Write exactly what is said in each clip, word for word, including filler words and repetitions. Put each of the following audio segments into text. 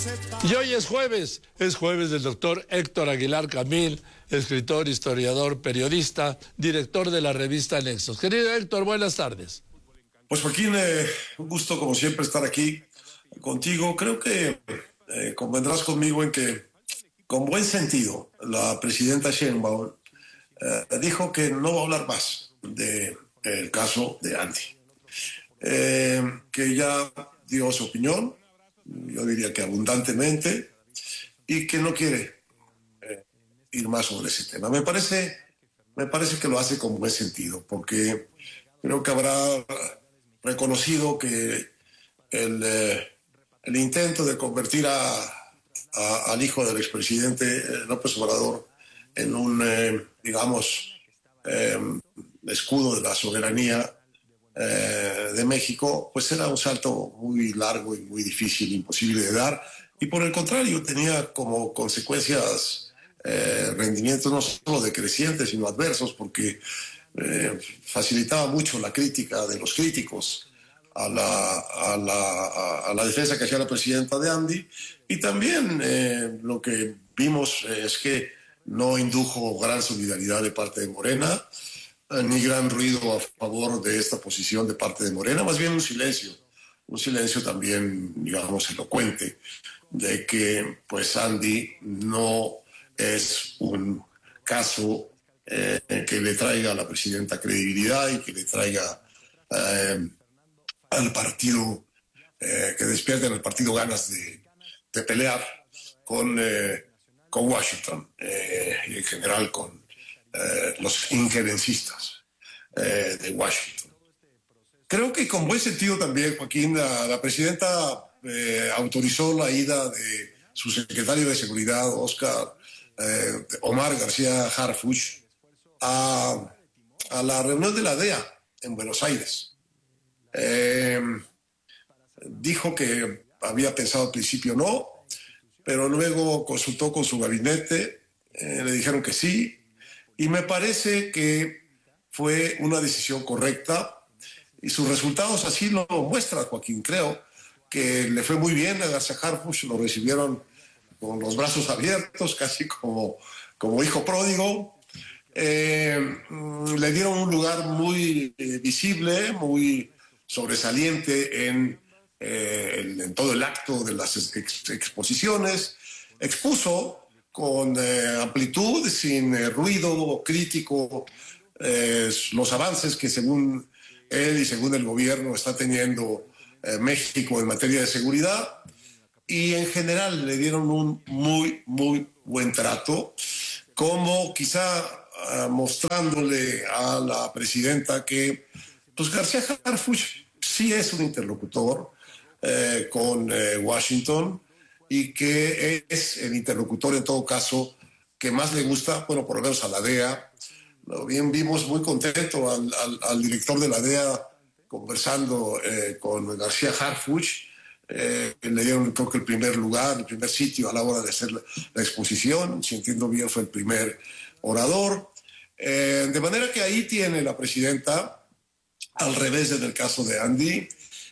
Y hoy es jueves, es jueves del doctor Héctor Aguilar Camín, escritor, historiador, periodista, director de la revista Nexos. Querido Héctor, buenas tardes. Pues Joaquín, eh, un gusto como siempre estar aquí contigo. Creo que eh, convendrás conmigo en que, con buen sentido, la presidenta Sheinbaum eh, dijo que no va a hablar más del de, caso de Andy, eh, que ya dio su opinión, yo diría que abundantemente, y que no quiere eh, ir más sobre ese tema. Me parece, me parece que lo hace con buen sentido, porque creo que habrá reconocido que el, eh, el intento de convertir a, a, al hijo del expresidente López Obrador en un, eh, digamos, eh, escudo de la soberanía eh, de México, pues era un salto muy largo y muy difícil, imposible de dar, y por el contrario tenía como consecuencias eh, rendimientos no solo decrecientes, sino adversos, porque Eh, facilitaba mucho la crítica de los críticos a la, a la, a la defensa que hacía la presidenta de Andy, y también eh, lo que vimos eh, es que no indujo gran solidaridad de parte de Morena, eh, ni gran ruido a favor de esta posición de parte de Morena, más bien un silencio, un silencio también, digamos, elocuente, de que pues Andy no es un caso Eh, que le traiga a la presidenta credibilidad y que le traiga eh, al partido, eh, que despierte en el partido ganas de, de pelear con, eh, con Washington eh, y en general con eh, los injerencistas eh, de Washington. Creo que con buen sentido también, Joaquín, la, la presidenta eh, autorizó la ida de su secretario de Seguridad, Oscar eh, Omar García Harfuch, A, a la reunión de la D E A en Buenos Aires. Eh, dijo que había pensado al principio no, pero luego consultó con su gabinete, eh, le dijeron que sí, y me parece que fue una decisión correcta, y sus resultados así lo muestran, Joaquín. Creo que le fue muy bien a García Harfuch, lo recibieron con los brazos abiertos, casi como, como hijo pródigo. Eh, le dieron un lugar muy eh, visible, muy sobresaliente en, eh, en, en todo el acto de las ex exposiciones. Expuso con eh, amplitud, sin eh, ruido crítico, eh, los avances que según él y según el gobierno está teniendo eh, México en materia de seguridad, y en general le dieron un muy, muy buen trato, como quizá Uh, mostrándole a la presidenta que pues García Harfuch sí es un interlocutor eh, con eh, Washington, y que es el interlocutor en todo caso que más le gusta, bueno, por lo menos a la D E A. Lo bien vimos muy contento al, al, al director de la D E A conversando eh, con García Harfuch. Eh, le dieron, creo que el primer lugar, el primer sitio a la hora de hacer la, la exposición, si entiendo bien fue el primer orador. Eh, de manera que ahí tiene la presidenta, al revés del caso de Andy,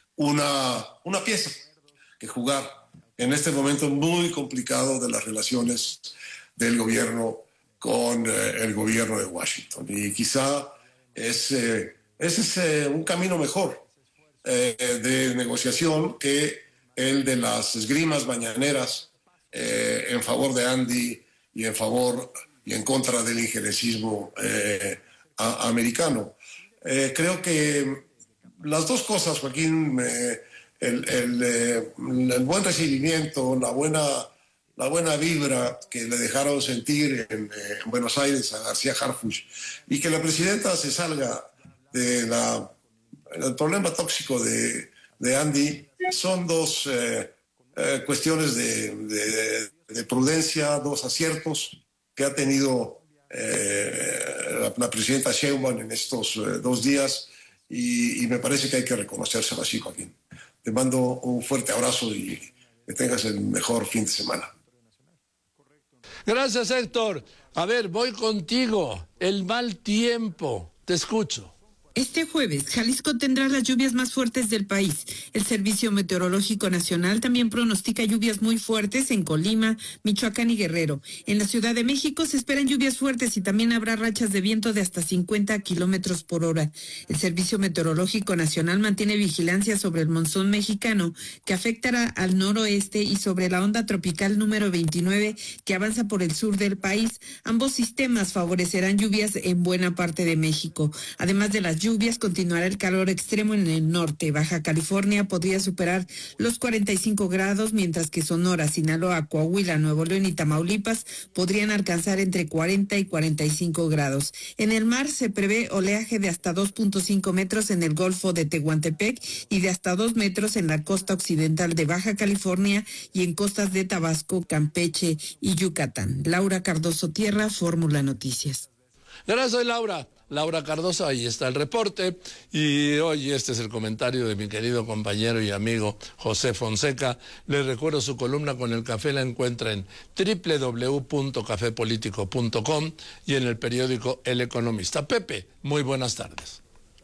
una, una pieza que jugar en este momento muy complicado de las relaciones del gobierno con eh, el gobierno de Washington. Y quizá es, eh, ese es eh, un camino mejor eh, de negociación que el de las esgrimas mañaneras eh, en favor de Andy y en favor y en contra del injerencismo eh, a, americano. Eh, creo que las dos cosas, Joaquín, eh, el, el, eh, el buen recibimiento, la buena, la buena vibra que le dejaron sentir en, eh, en Buenos Aires a García Harfuch, y que la presidenta se salga de la, el problema tóxico de, de Andy, son dos eh, eh, cuestiones de, de, de prudencia, dos aciertos que ha tenido eh, la, la presidenta Sheinbaum en estos eh, dos días, y, y me parece que hay que reconocérselo así, Joaquín. Te mando un fuerte abrazo y que tengas el mejor fin de semana. Gracias, Héctor. A ver, voy contigo. El mal tiempo. Te escucho. Este jueves, Jalisco tendrá las lluvias más fuertes del país. El Servicio Meteorológico Nacional también pronostica lluvias muy fuertes en Colima, Michoacán y Guerrero. En la Ciudad de México se esperan lluvias fuertes y también habrá rachas de viento de hasta cincuenta kilómetros por hora. El Servicio Meteorológico Nacional mantiene vigilancia sobre el monzón mexicano, que afectará al noroeste, y sobre la onda tropical número veintinueve, que avanza por el sur del país. Ambos sistemas favorecerán lluvias en buena parte de México. Además de las lluvias, lluvias, continuará el calor extremo en el norte. Baja California podría superar los cuarenta y cinco grados, mientras que Sonora, Sinaloa, Coahuila, Nuevo León y Tamaulipas podrían alcanzar entre cuarenta y cuarenta y cinco grados. En el mar se prevé oleaje de hasta dos punto cinco metros en el Golfo de Tehuantepec y de hasta dos metros en la costa occidental de Baja California y en costas de Tabasco, Campeche y Yucatán. Laura Cardoso Tierra, Fórmula Noticias. Gracias, Laura. Laura Cardoso, ahí está el reporte. Y hoy este es el comentario de mi querido compañero y amigo José Fonseca. Les recuerdo, su columna con el café la encuentra en doble u doble u doble u punto café político punto com y en el periódico El Economista. Pepe, muy buenas tardes.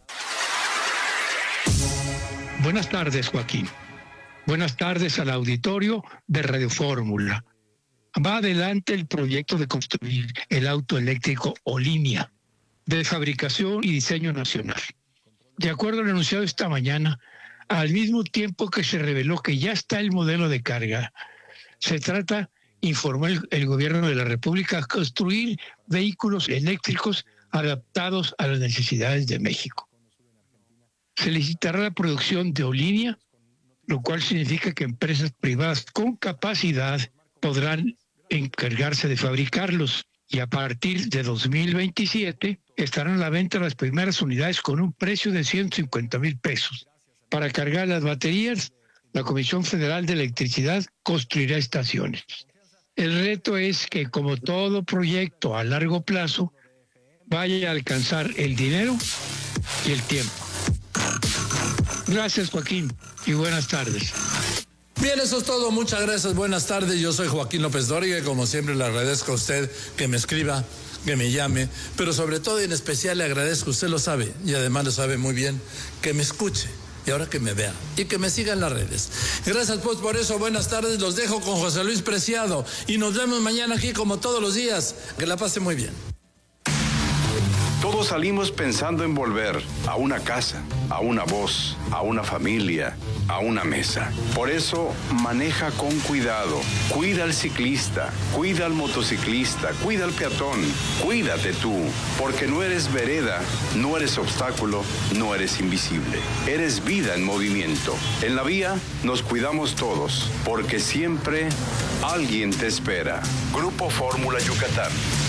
Buenas tardes, Joaquín. Buenas tardes al auditorio de Radio Fórmula. Va adelante el proyecto de construir el auto eléctrico Olimia, de fabricación y diseño nacional. De acuerdo al anunciado esta mañana, al mismo tiempo que se reveló que ya está el modelo de carga, se trata, informó el, el gobierno de la República, construir vehículos eléctricos adaptados a las necesidades de México. Se licitará la producción de Olimia, lo cual significa que empresas privadas con capacidad podrán encargarse de fabricarlos, y a partir de dos mil veintisiete estarán a la venta las primeras unidades con un precio de ciento cincuenta mil pesos. Para cargar las baterías, la Comisión Federal de Electricidad construirá estaciones. El reto es que, como todo proyecto a largo plazo, vaya a alcanzar el dinero y el tiempo. Gracias, Joaquín, y buenas tardes. Bien, eso es todo. Muchas gracias. Buenas tardes. Yo soy Joaquín López Dóriga y como siempre le agradezco a usted que me escriba, que me llame, pero sobre todo y en especial le agradezco, usted lo sabe y además lo sabe muy bien, que me escuche y ahora que me vea y que me siga en las redes. Gracias pues por eso. Buenas tardes. Los dejo con José Luis Preciado y nos vemos mañana aquí como todos los días. Que la pase muy bien. Todos salimos pensando en volver a una casa, a una voz, a una familia, a una mesa. Por eso, maneja con cuidado. Cuida al ciclista, cuida al motociclista, cuida al peatón. Cuídate tú, porque no eres vereda, no eres obstáculo, no eres invisible. Eres vida en movimiento. En la vía nos cuidamos todos, porque siempre alguien te espera. Grupo Fórmula Yucatán.